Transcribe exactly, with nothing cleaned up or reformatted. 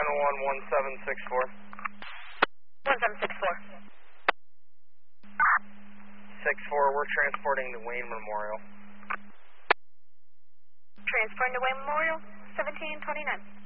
one one seven six four. one seven six four. six four, we're transporting the Wayne Memorial. Transporting to Wayne Memorial, seventeen twenty-nine.